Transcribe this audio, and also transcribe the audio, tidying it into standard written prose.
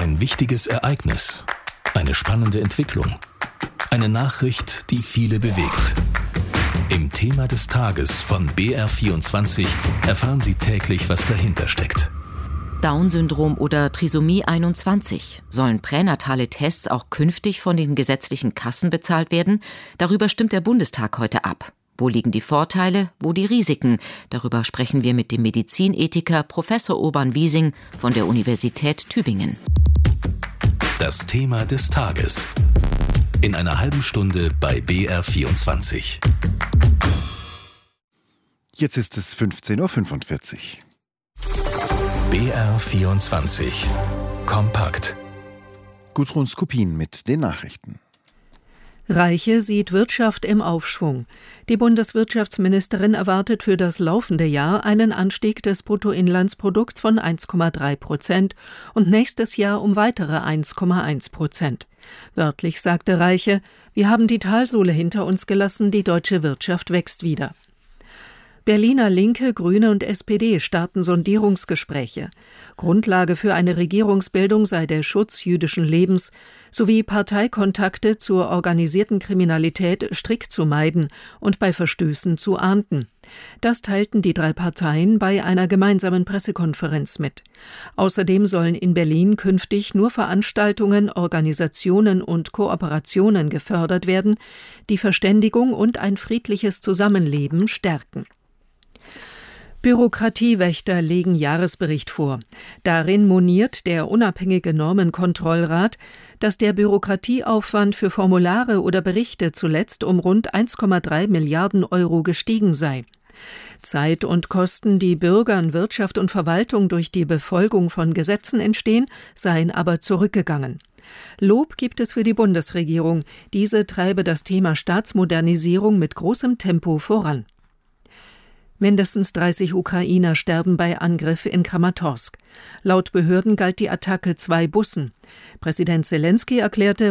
Ein wichtiges Ereignis, eine spannende Entwicklung, eine Nachricht, die viele bewegt. Im Thema des Tages von BR24 erfahren Sie täglich, was dahinter steckt. Down-Syndrom oder Trisomie 21. Sollen pränatale Tests auch künftig von den gesetzlichen Kassen bezahlt werden? Darüber stimmt der Bundestag heute ab. Wo liegen die Vorteile, wo die Risiken? Darüber sprechen wir mit dem Medizinethiker Professor Urban Wiesing von der Universität Tübingen. Das Thema des Tages. In einer halben Stunde bei BR24. Jetzt ist es 15:45 Uhr. BR24. Kompakt. Gudrun Skupin mit den Nachrichten. Reiche sieht Wirtschaft im Aufschwung. Die Bundeswirtschaftsministerin erwartet für das laufende Jahr einen Anstieg des Bruttoinlandsprodukts von 1,3% und nächstes Jahr um weitere 1,1%. Wörtlich sagte Reiche: Wir haben die Talsohle hinter uns gelassen, die deutsche Wirtschaft wächst wieder. Berliner Linke, Grüne und SPD starten Sondierungsgespräche. Grundlage für eine Regierungsbildung sei der Schutz jüdischen Lebens sowie Parteikontakte zur organisierten Kriminalität strikt zu meiden und bei Verstößen zu ahnden. Das teilten die drei Parteien bei einer gemeinsamen Pressekonferenz mit. Außerdem sollen in Berlin künftig nur Veranstaltungen, Organisationen und Kooperationen gefördert werden, die Verständigung und ein friedliches Zusammenleben stärken. Bürokratiewächter legen Jahresbericht vor. Darin moniert der unabhängige Normenkontrollrat, dass der Bürokratieaufwand für Formulare oder Berichte zuletzt um rund 1,3 Milliarden Euro gestiegen sei. Zeit und Kosten, die Bürgern, Wirtschaft und Verwaltung durch die Befolgung von Gesetzen entstehen, seien aber zurückgegangen. Lob gibt es für die Bundesregierung. Diese treibe das Thema Staatsmodernisierung mit großem Tempo voran. Mindestens 30 Ukrainer sterben bei Angriff in Kramatorsk. Laut Behörden galt die Attacke 2 Bussen. Präsident Selenskyj erklärte,